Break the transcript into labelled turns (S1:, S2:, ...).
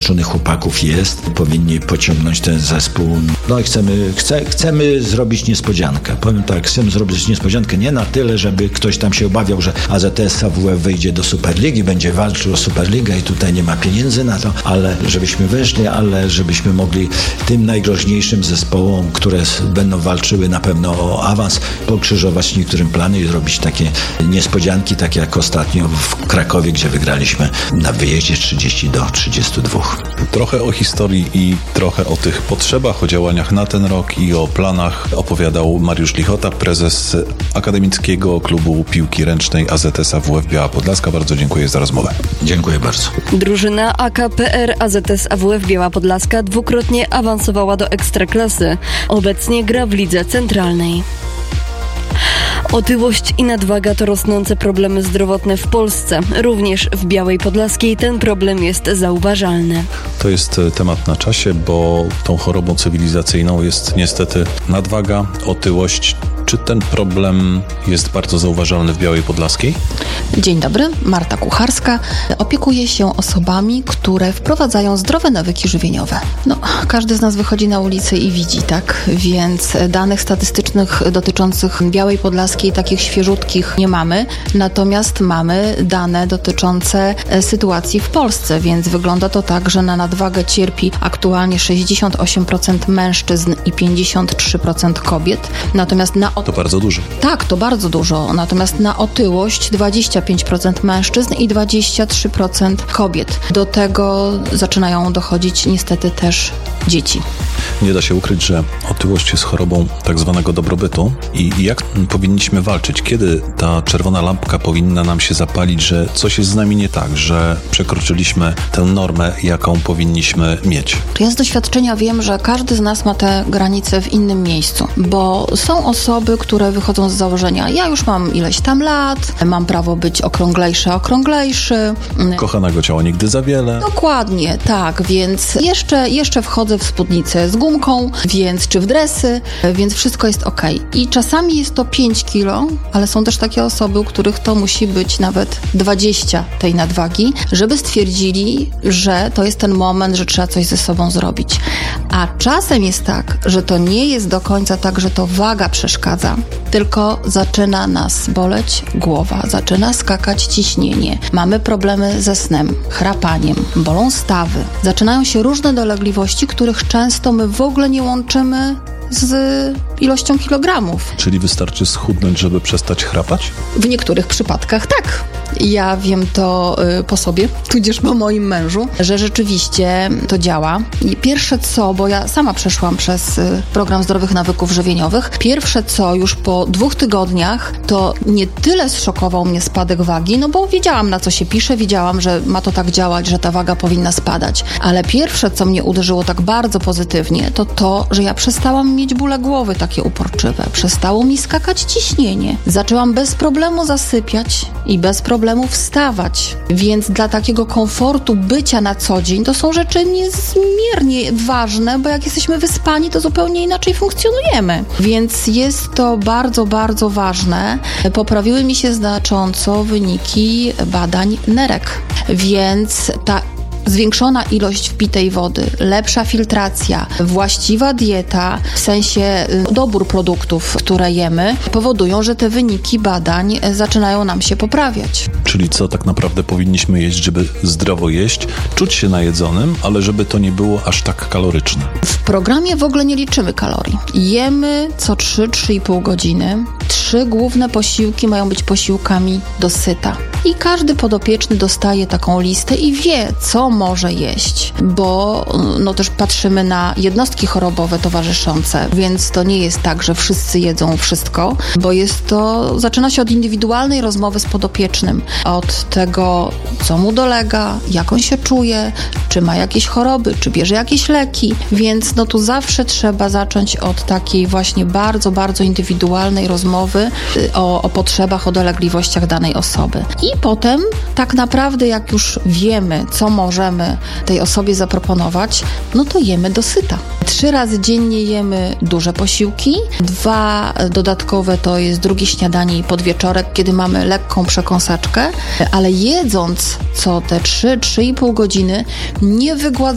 S1: uczonych chłopaków jest. Powinni pociągnąć ten zespół. No i chcemy zrobić niespodziankę. Powiem tak, chcemy zrobić niespodziankę nie na tyle, żeby ktoś tam się obawiał, że AZS AWF wyjdzie do Superligi, będzie walczył o Superligę i tutaj nie ma pieniędzy na to, ale żebyśmy weszli, ale żebyśmy mogli tym najgroźniejszym zespołom, które będą walczyły na pewno o awans, pokrzyżować niektórym plany i zrobić takie niespodzianki, takie jak ostatnio w Krakowie, gdzie wygraliśmy na wyjeździe 30-32.
S2: Trochę o historii i trochę o tych potrzebach, o działaniach na ten rok i o planach opowiadał Mariusz Lichota, prezes Akademickiego Klubu Piłki Ręcznej AZS AWF Biała Podlaska. Bardzo dziękuję za rozmowę.
S1: Dziękuję bardzo.
S3: Drużyna AKPR AZS AWF Biała Podlaska dwukrotnie awansowała do Ekstraklasy. Obecnie gra w Lidze Centralnej. Otyłość i nadwaga to rosnące problemy zdrowotne w Polsce. Również w Białej Podlaskiej ten problem jest zauważalny.
S2: To jest temat na czasie, bo tą chorobą cywilizacyjną jest niestety nadwaga, otyłość. Czy ten problem jest bardzo zauważalny w Białej Podlaskiej?
S4: Dzień dobry, Marta Kucharska. Opiekuję się osobami, które wprowadzają zdrowe nawyki żywieniowe. Każdy z nas wychodzi na ulicę i widzi, tak? Więc danych statystycznych dotyczących Białej Podlaskiej, takich świeżutkich, nie mamy. Natomiast mamy dane dotyczące sytuacji w Polsce, więc wygląda to tak, że na nadwagę cierpi aktualnie 68% mężczyzn i 53% kobiet. Natomiast
S2: to bardzo dużo.
S4: Tak, to bardzo dużo. Natomiast na otyłość 25% mężczyzn i 23% kobiet. Do tego zaczynają dochodzić niestety też dzieci.
S2: Nie da się ukryć, że otyłość jest chorobą tak zwanego dobrobytu i jak powinniśmy walczyć? Kiedy ta czerwona lampka powinna nam się zapalić, że coś jest z nami nie tak, że przekroczyliśmy tę normę, jaką powinniśmy mieć?
S4: Ja z doświadczenia wiem, że każdy z nas ma te granice w innym miejscu, bo są osoby, które wychodzą z założenia, ja już mam ileś tam lat, mam prawo być okrąglejszy.
S2: Kochanego ciała nigdy za wiele.
S4: Dokładnie, tak, więc jeszcze wchodzę w spódnicę z gumką, czy w dresy, więc wszystko jest okej. I czasami jest to 5 kilo, ale są też takie osoby, u których to musi być nawet 20 tej nadwagi, żeby stwierdzili, że to jest ten moment, że trzeba coś ze sobą zrobić. A czasem jest tak, że to nie jest do końca tak, że to waga przeszkadza, tylko zaczyna nas boleć głowa, zaczyna skakać ciśnienie, mamy problemy ze snem, chrapaniem, bolą stawy. Zaczynają się różne dolegliwości, których często my w ogóle nie łączymy z ilością kilogramów.
S2: Czyli wystarczy schudnąć, żeby przestać chrapać?
S4: W niektórych przypadkach tak. Ja wiem to po sobie, tudzież po moim mężu, że rzeczywiście to działa. I pierwsze co, bo ja sama przeszłam przez program zdrowych nawyków żywieniowych, pierwsze co już po 2 tygodniach, to nie tyle zszokował mnie spadek wagi, bo wiedziałam, na co się pisze, wiedziałam, że ma to tak działać, że ta waga powinna spadać. Ale pierwsze, co mnie uderzyło tak bardzo pozytywnie, to, że ja przestałam mieć bóle głowy takie uporczywe. Przestało mi skakać ciśnienie. Zaczęłam bez problemu zasypiać i bez problemu wstawać. Więc dla takiego komfortu bycia na co dzień to są rzeczy niezmiernie ważne, bo jak jesteśmy wyspani, to zupełnie inaczej funkcjonujemy. Więc jest to bardzo, bardzo ważne. Poprawiły mi się znacząco wyniki badań nerek. Więc ta zwiększona ilość wpitej wody, lepsza filtracja, właściwa dieta, w sensie dobór produktów, które jemy, powodują, że te wyniki badań zaczynają nam się poprawiać.
S2: Czyli co tak naprawdę powinniśmy jeść, żeby zdrowo jeść, czuć się najedzonym, ale żeby to nie było aż tak kaloryczne?
S4: W programie w ogóle nie liczymy kalorii. Jemy co 3-3,5 godziny. 3 główne posiłki mają być posiłkami do syta. I każdy podopieczny dostaje taką listę i wie, co może jeść, bo też patrzymy na jednostki chorobowe towarzyszące, więc to nie jest tak, że wszyscy jedzą wszystko, bo zaczyna się od indywidualnej rozmowy z podopiecznym, od tego, co mu dolega, jak on się czuje, czy ma jakieś choroby, czy bierze jakieś leki, więc tu zawsze trzeba zacząć od takiej właśnie bardzo, bardzo indywidualnej rozmowy o potrzebach, o dolegliwościach danej osoby. I potem tak naprawdę jak już wiemy, co możemy tej osobie zaproponować, to jemy do syta. 3 razy dziennie jemy duże posiłki, 2 dodatkowe to jest drugie śniadanie i podwieczorek, kiedy mamy lekką przekąsaczkę, ale jedząc co te 3-3,5 godziny nie wygładzamy